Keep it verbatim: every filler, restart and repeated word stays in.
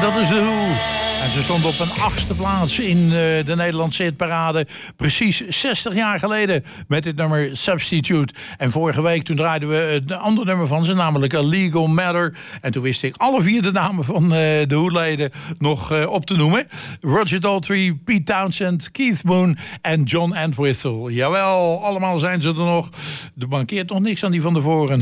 dat is de Who. En ze stond op een achtste plaats in uh, de Nederlandse hitparade. Precies zestig jaar geleden met dit nummer Substitute. En vorige week toen draaiden we een ander nummer van ze, namelijk A Legal Matter. En toen wist ik alle vier de namen van uh, de Who-leden nog uh, op te noemen. Roger Daltrey, Pete Townshend, Keith Moon en John Entwistle. Jawel, allemaal zijn ze er nog. Er mankeert nog niks aan die van tevoren.